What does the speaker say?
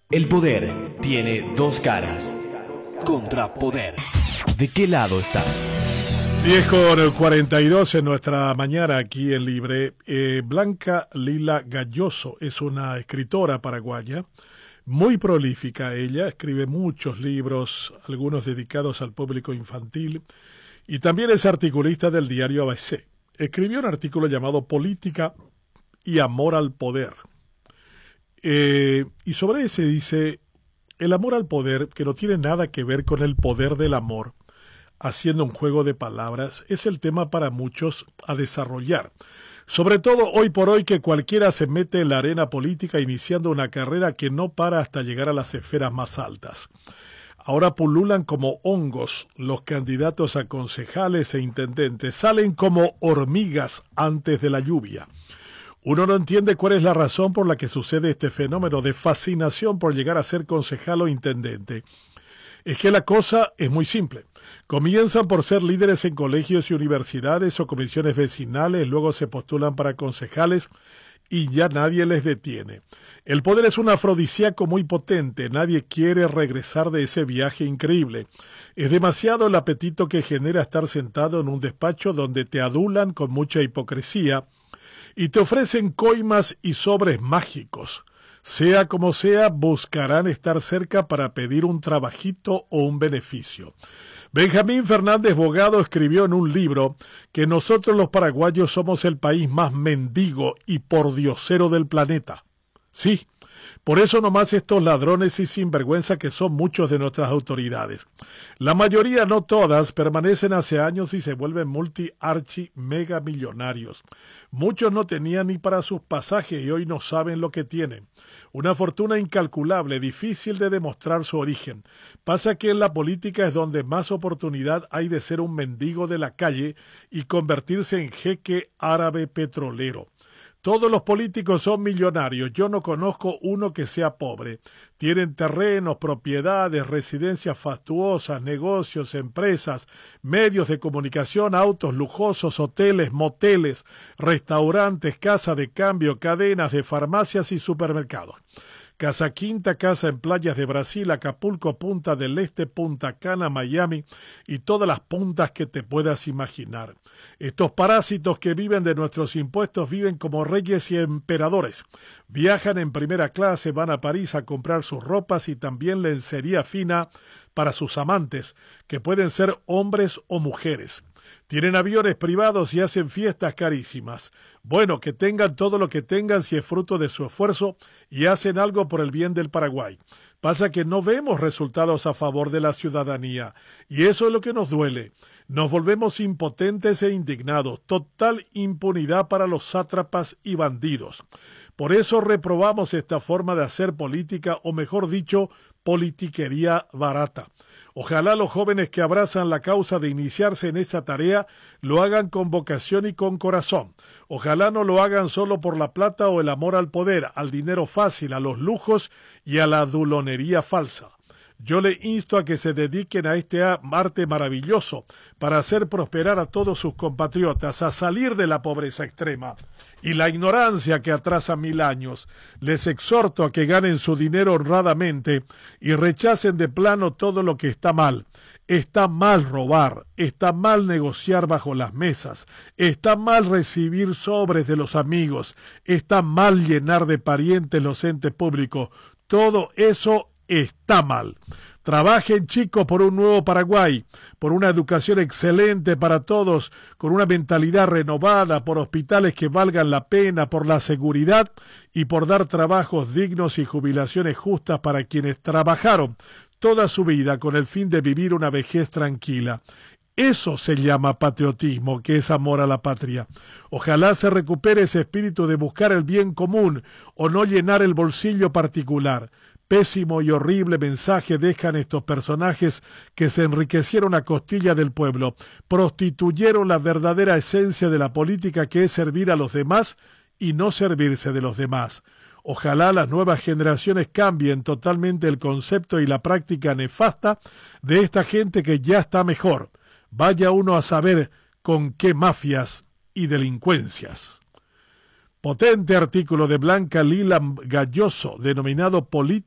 El poder tiene dos caras. Contrapoder. ¿De qué lado estás? 10:42 en nuestra mañana aquí en Libre. Blanca Lila Galloso es una escritora paraguaya, muy prolífica ella, escribe muchos libros, algunos dedicados al público infantil, y también es articulista del diario ABC. Escribió un artículo llamado Política y Amor al Poder. Y sobre ese dice, el amor al poder, que no tiene nada que ver con el poder del amor, haciendo un juego de palabras, es el tema para muchos a desarrollar. Sobre todo hoy por hoy que cualquiera se mete en la arena política iniciando una carrera que no para hasta llegar a las esferas más altas. Ahora pululan como hongos los candidatos a concejales e intendentes, salen como hormigas antes de la lluvia. Uno no entiende cuál es la razón por la que sucede este fenómeno de fascinación por llegar a ser concejal o intendente. Es que la cosa es muy simple. Comienzan por ser líderes en colegios y universidades o comisiones vecinales, luego se postulan para concejales y ya nadie les detiene. El poder es un afrodisíaco muy potente, nadie quiere regresar de ese viaje increíble. Es demasiado el apetito que genera estar sentado en un despacho donde te adulan con mucha hipocresía y te ofrecen coimas y sobres mágicos. Sea como sea, buscarán estar cerca para pedir un trabajito o un beneficio. Benjamín Fernández Bogado escribió en un libro que nosotros los paraguayos somos el país más mendigo y pordiosero del planeta. Sí, por eso nomás estos ladrones y sinvergüenza que son muchos de nuestras autoridades. La mayoría, no todas, permanecen hace años y se vuelven multi-archi-mega millonarios. Muchos no tenían ni para sus pasajes y hoy no saben lo que tienen. Una fortuna incalculable, difícil de demostrar su origen. Pasa que en la política es donde más oportunidad hay de ser un mendigo de la calle y convertirse en jeque árabe petrolero. Todos los políticos son millonarios, yo no conozco uno que sea pobre. Tienen terrenos, propiedades, residencias fastuosas, negocios, empresas, medios de comunicación, autos lujosos, hoteles, moteles, restaurantes, casas de cambio, cadenas de farmacias y supermercados. Casa Quinta, casa en playas de Brasil, Acapulco, Punta del Este, Punta Cana, Miami y todas las puntas que te puedas imaginar. Estos parásitos que viven de nuestros impuestos viven como reyes y emperadores. Viajan en primera clase, van a París a comprar sus ropas y también lencería fina para sus amantes, que pueden ser hombres o mujeres. Tienen aviones privados y hacen fiestas carísimas. Bueno, que tengan todo lo que tengan si es fruto de su esfuerzo y hacen algo por el bien del Paraguay. Pasa que no vemos resultados a favor de la ciudadanía y eso es lo que nos duele. Nos volvemos impotentes e indignados. Total impunidad para los sátrapas y bandidos. Por eso reprobamos esta forma de hacer política, o mejor dicho, politiquería barata. Ojalá los jóvenes que abrazan la causa de iniciarse en esa tarea lo hagan con vocación y con corazón. Ojalá no lo hagan solo por la plata o el amor al poder, al dinero fácil, a los lujos y a la adulonería falsa. Yo le insto a que se dediquen a este arte maravilloso para hacer prosperar a todos sus compatriotas, a salir de la pobreza extrema y la ignorancia que atrasa 1000 años. Les exhorto a que ganen su dinero honradamente y rechacen de plano todo lo que está mal. Está mal robar, está mal negociar bajo las mesas, está mal recibir sobres de los amigos, está mal llenar de parientes los entes públicos. Todo eso está mal. Trabajen, chicos, por un nuevo Paraguay, por una educación excelente para todos, con una mentalidad renovada, por hospitales que valgan la pena, por la seguridad y por dar trabajos dignos y jubilaciones justas para quienes trabajaron toda su vida con el fin de vivir una vejez tranquila. Eso se llama patriotismo, que es amor a la patria. Ojalá se recupere ese espíritu de buscar el bien común o no llenar el bolsillo particular. Pésimo y horrible mensaje dejan estos personajes que se enriquecieron a costilla del pueblo, prostituyeron la verdadera esencia de la política, que es servir a los demás y no servirse de los demás. Ojalá las nuevas generaciones cambien totalmente el concepto y la práctica nefasta de esta gente que ya está mejor. Vaya uno a saber con qué mafias y delincuencias. Potente artículo de Blanca Lila Galloso, denominado Política